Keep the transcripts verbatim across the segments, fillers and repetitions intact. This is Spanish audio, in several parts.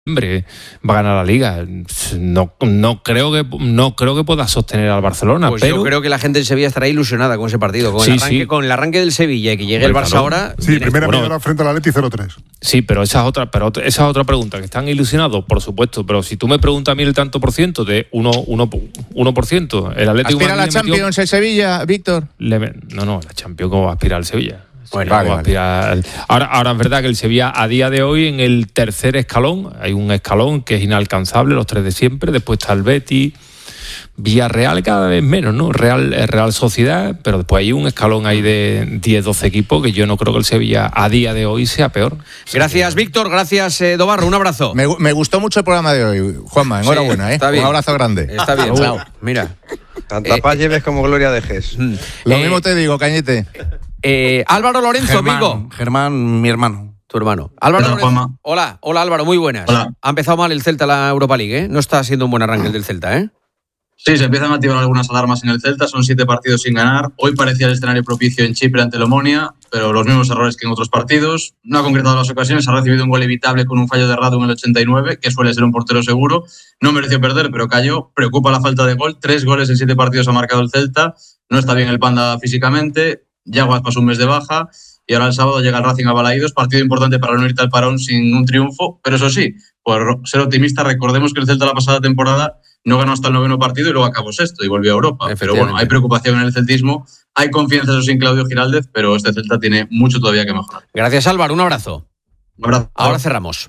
Hombre, va a ganar la Liga. No, no creo que no creo que pueda sostener al Barcelona. Pues pero yo creo que la gente de Sevilla estará ilusionada con ese partido, con, sí, el, arranque, sí. con el arranque del Sevilla y que llegue el Barça ahora. Sí, primera bueno, media hora frente al Atleti cero tres. Sí, pero esa es otra, pero esa es otra pregunta. Que están ilusionados, por supuesto. Pero si tú me preguntas a mí el tanto por ciento de uno, uno, uno por ciento, el Atlético ¿Aspira a la Champions metió, el Sevilla, Víctor? Le, no, no, la Champions cómo va a aspirar el Sevilla. Bueno, vale, vale. Ahora, ahora es verdad que el Sevilla a día de hoy en el tercer escalón, hay un escalón que es inalcanzable, los tres de siempre, después está el Betis, Villarreal cada vez menos, ¿no? Real, Real Sociedad, pero después hay un escalón ahí de diez, doce equipos que yo no creo que el Sevilla a día de hoy sea peor. Gracias, Víctor, gracias, eh, Dobarro, un abrazo. Me, me gustó mucho el programa de hoy, Juanma, enhorabuena, sí, ¿eh? Un abrazo grande. Está bien, chao. Mira. Tanta eh, paz lleves como gloria dejes. Lo eh, mismo te digo, Cañete. Eh, Álvaro Lorenzo, Germán, Vigo. Germán, mi hermano. Tu hermano. Álvaro Hola, Lorenzo. Juanma. Hola, hola Álvaro, muy buenas. Hola. Ha empezado mal el Celta la Europa League, ¿eh? No está siendo un buen arranque el del Celta, ¿eh? Sí, se empiezan a activar algunas alarmas en el Celta, son siete partidos sin ganar. Hoy parecía el escenario propicio en Chipre ante el Omonia, pero los mismos errores que en otros partidos. No ha concretado las ocasiones, ha recibido un gol evitable con un fallo de Radu en el ochenta y nueve, que suele ser un portero seguro. No mereció perder, pero cayó. Preocupa la falta de gol. Tres goles en siete partidos ha marcado el Celta. No está bien el Panda físicamente. Yaguas pasó un mes de baja. Y ahora el sábado llega el Racing a Balaídos, partido importante para no irte al parón sin un triunfo. Pero eso sí, por ser optimista, recordemos que el Celta la pasada temporada no ganó hasta el noveno partido y luego acabó sexto y volvió a Europa. Pero bueno, hay preocupación en el celtismo, hay confianza eso sin Claudio Giraldez, pero este Celta tiene mucho todavía que mejorar. Gracias, Álvaro, un abrazo. Un abrazo. Ahora cerramos.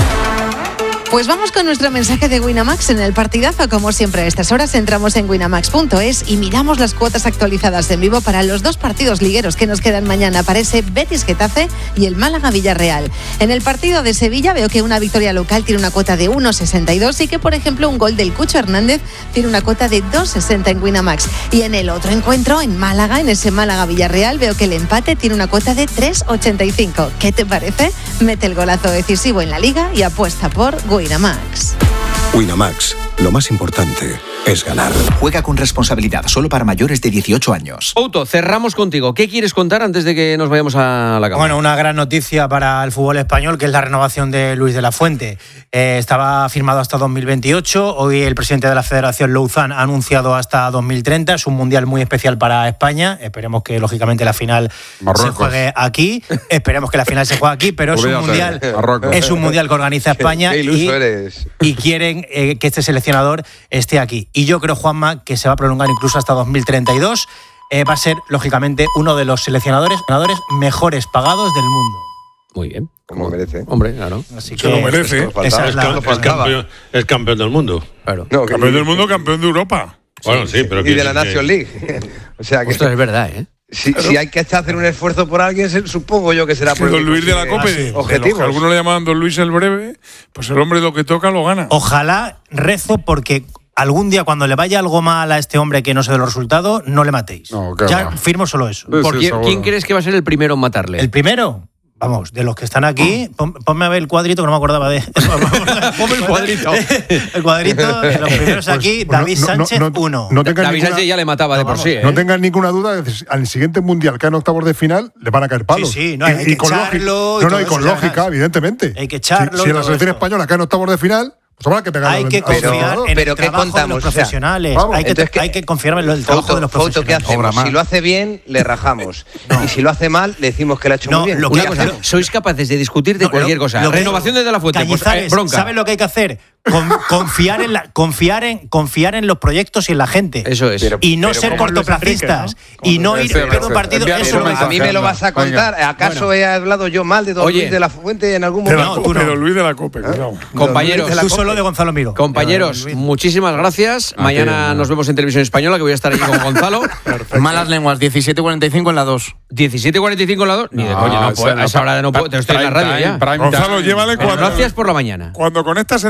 Pues vamos con nuestro mensaje de Winamax en el partidazo. Como siempre a estas horas entramos en winamax punto es y miramos las cuotas actualizadas en vivo para los dos partidos ligueros que nos quedan mañana, para ese Betis-Getafe y el Málaga-Villarreal. En el partido de Sevilla veo que una victoria local tiene una cuota de uno sesenta y dos y que, por ejemplo, un gol del Cucho Hernández tiene una cuota de dos sesenta en Winamax. Y en el otro encuentro, en Málaga, en ese Málaga-Villarreal, veo que el empate tiene una cuota de tres ochenta y cinco. ¿Qué te parece? Mete el golazo decisivo en la Liga y apuesta por Winamax. Winamax, lo más importante es ganar. Juega con responsabilidad, solo para mayores de dieciocho años. Outo, cerramos contigo. ¿Qué quieres contar antes de que nos vayamos a la cama? Bueno, una gran noticia para el fútbol español, que es la renovación de Luis de la Fuente. Eh, estaba firmado hasta dos mil veintiocho. Hoy el presidente de la Federación, Louzán, ha anunciado hasta dos mil treinta. Es un mundial muy especial para España. Esperemos que, lógicamente, la final Marruecos. se juegue aquí. Esperemos que la final se juegue aquí, pero es un mundial, es un mundial que organiza España. Qué, qué y, eres. y quieren eh, que este seleccionador esté aquí. Y yo creo, Juanma, que se va a prolongar incluso hasta dos mil treinta y dos. Eh, va a ser, lógicamente, uno de los seleccionadores ganadores mejores pagados del mundo. Muy bien. Como merece. Hombre, claro. Así que se lo merece. Esa es la, el, el, campeón, el campeón del mundo. Claro. No, campeón del mundo, campeón de Europa. Bueno, sí, pero y de la National League. O sea que esto es verdad, ¿eh? Si, claro. si hay que hacer un esfuerzo por alguien, supongo yo que será sí, por Don Luis de la Cope. Objetivos. Algunos le llamaban Don Luis el Breve, pues el hombre lo que toca lo gana. Ojalá rezo porque algún día cuando le vaya algo mal a este hombre que no se dé los resultados, no le matéis. No, ya va. Firmo solo eso. Sí, ¿Por sí, quién, ¿Quién crees que va a ser el primero en matarle? ¿El primero? Vamos, de los que están aquí, pon, ponme a ver el cuadrito que no me acordaba de. Ponme el cuadrito. El cuadrito, de los primeros aquí, pues, David no, Sánchez, no, no, uno. No David ninguna, Sánchez ya le mataba de por sí. ¿eh? No tengan ninguna duda, al siguiente mundial que en octavos de final le van a caer palos. Sí, sí, no, hay, y, hay que y con echarlo. Lógica, no, no, y con eso, lógica, además. Evidentemente. Hay que echarlo. Si, si en la selección española cae en octavos de final. Pues habrá que pegarlo. Hay que confiar en el trabajo de los profesionales. O sea, hay, que, que, hay que confiar en el trabajo foto, de los profesionales. ¿Qué hacemos? Si lo hace bien, le rajamos. No. Y si lo hace mal, le decimos que lo ha hecho no, muy bien. Lo Una cosa, sois capaces de discutir de no, cualquier cosa. Lo, Renovación desde la fuente. Cañizares, pues, eh, bronca. ¿Saben lo que hay que hacer? Con, confiar, en la, confiar, en, confiar en los proyectos y en la gente. Eso es. Pero, y no ser cortoplacistas. ¿No? Y no ir pero un partido. Eso no a mí me lo vas a contar. ¿Acaso he hablado yo mal de Don Luis de la Fuente en algún momento? No, Don Luis de la Cope. Compañeros. Tú solo de Gonzalo Miro. Compañeros, muchísimas gracias. Mañana nos vemos en Televisión Española, que voy a estar allí con Gonzalo. Malas lenguas, diecisiete cuarenta y cinco en la dos. ¿diecisiete cuarenta y cinco en la dos? Ni de coña, no puedo. A esa hora no puedo. Te estoy en la radio ya. Gonzalo, llévale cuando. Gracias por la mañana. Cuando conectas en la uno.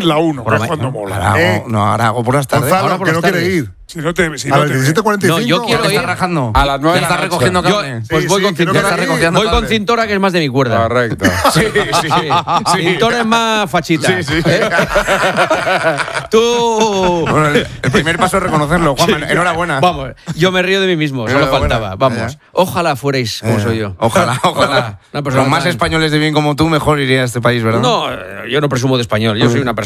Nunca es cuando mola. Ahora hago, ¿Eh? no, ahora hago por las tardes. Gonzalo, ahora por que las no quiere tardes. ir. Si no te, si A no las te diecisiete cuarenta y cinco. No, yo quiero ¿Qué ir. está rajando? A las nueve ¿Ya de la está noche. recogiendo Yo- cable? Pues Sí, voy sí, con que no cintura. quiere ir. recogiendo Voy con cable. cintura, que es más de mi cuerda. Correcto. Sí, sí. Cintura es más fachita. Sí, sí. ¿Eh? Tú. Bueno, el, el primer paso es reconocerlo, Juanma. Enhorabuena. Vamos, yo me río de mí mismo, solo Enhorabuena. faltaba. Vamos. Vaya. Ojalá fuerais como Eh, soy yo. Ojalá, ojalá. Una persona Con más tan- españoles de bien como tú, mejor iría a este país, ¿verdad? No, yo no presumo de español. Yo soy una persona